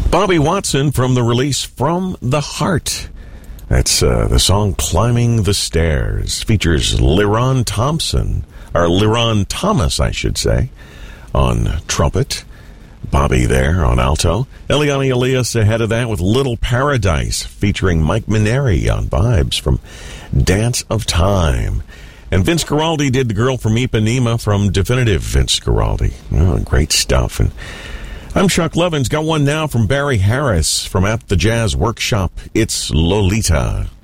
Bobby Watson from the release From the Heart. That's the song Climbing the Stairs. Features Leron Thomas, I should say, on trumpet. Bobby there on alto. Eliane Elias ahead of that with Little Paradise, featuring Mike Mineri on vibes from Dance of Time. And Vince Guaraldi did The Girl from Ipanema from Definitive Vince Guaraldi. Oh, great stuff. And I'm Chuck Levins. Got one now from Barry Harris from At the Jazz Workshop. It's Lolita.